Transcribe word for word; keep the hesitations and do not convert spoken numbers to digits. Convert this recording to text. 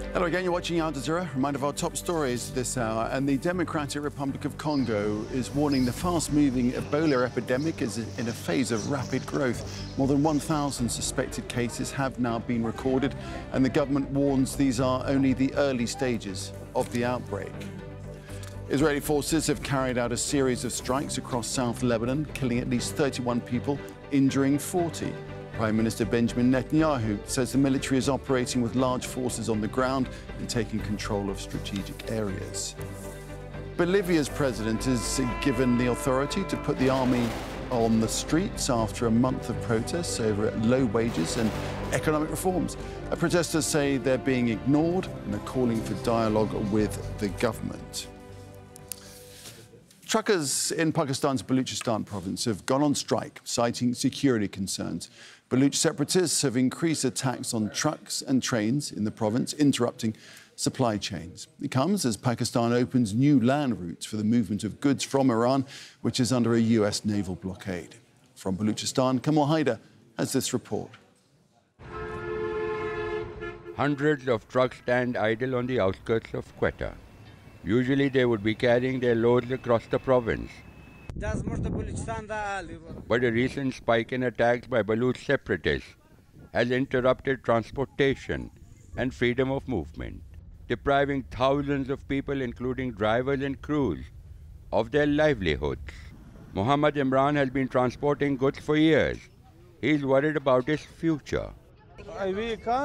Hello again, you're watching Al Jazeera. Reminder of our top stories this hour. And the Democratic Republic of Congo is warning the fast-moving Ebola epidemic is in a phase of rapid growth. More than one thousand suspected cases have now been recorded, and the government warns these are only the early stages of the outbreak. Israeli forces have carried out a series of strikes across South Lebanon, killing at least thirty-one people, injuring forty. Prime Minister Benjamin Netanyahu says the military is operating with large forces on the ground and taking control of strategic areas. Bolivia's president is given the authority to put the army on the streets after a month of protests over low wages and economic reforms. Protesters say they're being ignored and are calling for dialogue with the government. Truckers in Pakistan's Balochistan province have gone on strike, citing security concerns. Baloch separatists have increased attacks on trucks and trains in the province, interrupting supply chains. It comes as Pakistan opens new land routes for the movement of goods from Iran, which is under a U S naval blockade. From Balochistan, Kamal Haider has this report. Hundreds of trucks stand idle on the outskirts of Quetta. Usually they would be carrying their loads across the province. But a recent spike in attacks by Baloch separatists has interrupted transportation and freedom of movement, depriving thousands of people, including drivers and crews, of their livelihoods. Muhammad Imran has been transporting goods for years. He's worried about his future.